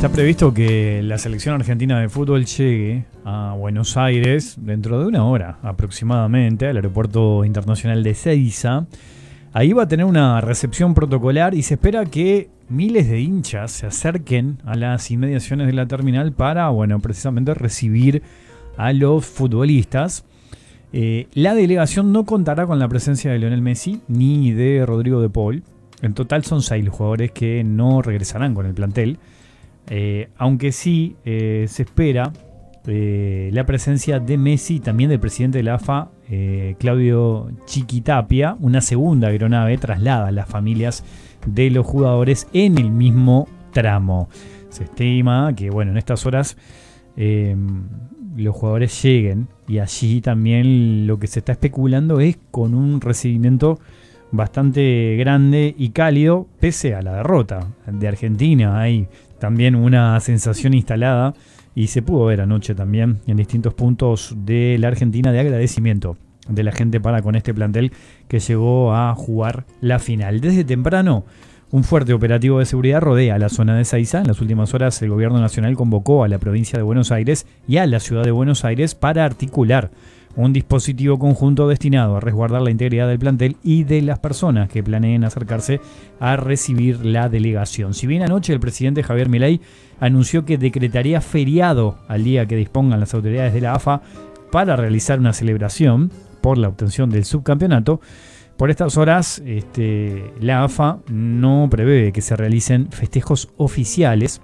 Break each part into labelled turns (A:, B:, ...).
A: Está previsto que la selección argentina de fútbol llegue a Buenos Aires dentro de una hora aproximadamente al aeropuerto internacional de Ezeiza. Ahí va a tener una recepción protocolar y se espera que miles de hinchas se acerquen a las inmediaciones de la terminal para, precisamente recibir a los futbolistas. La delegación no contará con la presencia de Lionel Messi ni de Rodrigo de Paul. En total son 6 los jugadores que no regresarán con el plantel. Aunque sí se espera la presencia de Messi y también del presidente de la AFA, Claudio Chiquitapia. Una segunda aeronave traslada a las familias de los jugadores en el mismo tramo. Se estima que en estas horas los jugadores lleguen, y allí también lo que se está especulando es con un recibimiento bastante grande y cálido pese a la derrota de Argentina. Hay también una sensación instalada y se pudo ver anoche también en distintos puntos de la Argentina de agradecimiento de la gente para con este plantel que llegó a jugar la final. Desde temprano, un fuerte operativo de seguridad rodea la zona de Ezeiza. En las últimas horas, el gobierno nacional convocó a la provincia de Buenos Aires y a la ciudad de Buenos Aires para articular un dispositivo conjunto destinado a resguardar la integridad del plantel y de las personas que planeen acercarse a recibir la delegación. Si bien anoche el presidente Javier Milei anunció que decretaría feriado al día que dispongan las autoridades de la AFA para realizar una celebración por la obtención del subcampeonato, por estas horas la AFA no prevé que se realicen festejos oficiales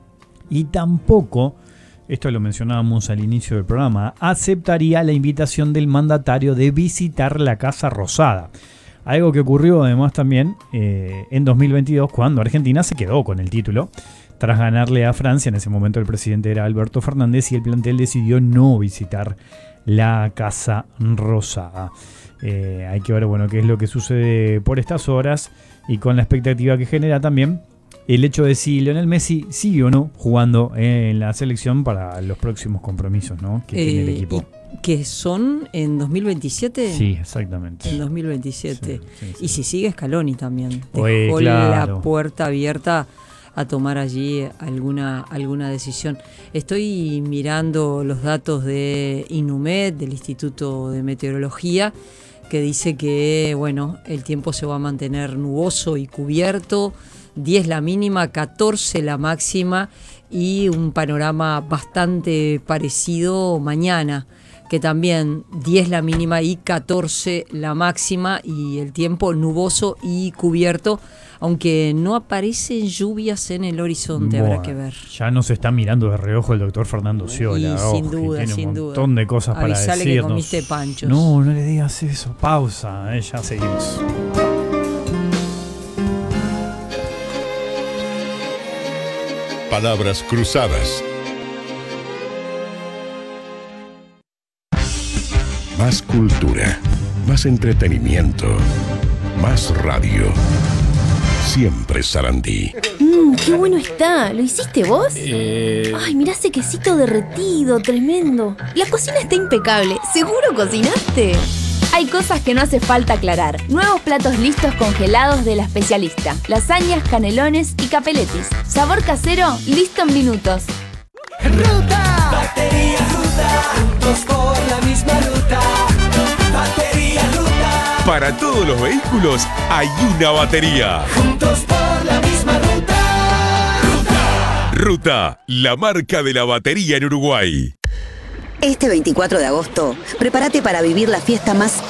A: y tampoco, esto lo mencionábamos al inicio del programa, aceptaría la invitación del mandatario de visitar la Casa Rosada. Algo que ocurrió además también en 2022, cuando Argentina se quedó con el título tras ganarle a Francia. En ese momento el presidente era Alberto Fernández y el plantel decidió no visitar la Casa Rosada. Hay que ver qué es lo que sucede por estas horas y con la expectativa que genera también el hecho de si Lionel Messi sigue o no jugando en la selección para los próximos compromisos, ¿no?, que tiene el equipo.
B: ¿Que son en 2027?
A: Sí, exactamente.
B: En 2027.
A: Sí.
B: Y si sigue Scaloni también.
A: Dejó
B: la puerta abierta a tomar allí alguna decisión. Estoy mirando los datos de INUMED, del Instituto de Meteorología, que dice que el tiempo se va a mantener nuboso y cubierto, 10 la mínima, 14 la máxima, y un panorama bastante parecido mañana, que también 10 la mínima y 14 la máxima, y el tiempo nuboso y cubierto, aunque no aparecen lluvias en el horizonte. Habrá que ver.
A: Ya nos está mirando de reojo el doctor Fernando Sciola.
B: Sin duda.
A: Tiene un montón de cosas para decirnos.
B: Avisale que comiste panchos.
A: No le digas eso. Pausa, ya seguimos.
C: Palabras cruzadas. Más cultura, más entretenimiento, más radio. Siempre Sarandí.
D: ¡Qué bueno está! ¿Lo hiciste vos? Ay, mirá ese quesito derretido, tremendo. La cocina está impecable. ¿Seguro cocinaste?
E: Hay cosas que no hace falta aclarar. Nuevos platos listos congelados de La Especialista. Lasañas, canelones y capeletis. Sabor casero, listo en minutos.
F: ¡Ruta! Batería Ruta. Juntos por la misma ruta. Batería Ruta.
C: Para todos los vehículos hay una batería.
F: Juntos por la misma ruta.
C: Ruta, la marca de la batería en Uruguay.
G: Este 24 de agosto, prepárate para vivir la fiesta más